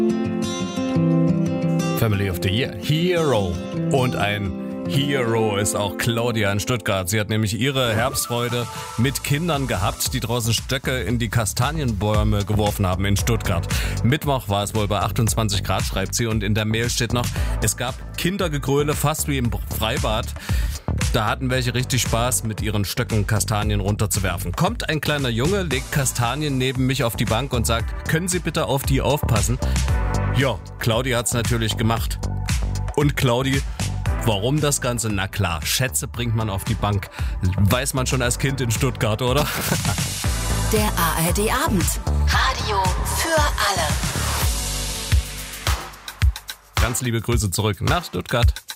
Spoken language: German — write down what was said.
Family of the Year, Hero. Und ein Hero ist auch Claudia in Stuttgart. Sie hat nämlich ihre Herbstfreude mit Kindern gehabt, die draußen Stöcke in die Kastanienbäume geworfen haben in Stuttgart. Mittwoch war es wohl bei 28 Grad, schreibt sie. Und in der Mail steht noch, es gab Kindergegröle, fast wie im Freibad. Da hatten welche richtig Spaß, mit ihren Stöcken Kastanien runterzuwerfen. Kommt ein kleiner Junge, legt Kastanien neben mich auf die Bank und sagt, können Sie bitte auf die aufpassen? Ja, Claudi hat's natürlich gemacht. Und Claudi, warum das Ganze? Na klar, Schätze bringt man auf die Bank. Weiß man schon als Kind in Stuttgart, oder? Der ARD-Abend. Radio für alle. Ganz liebe Grüße zurück nach Stuttgart.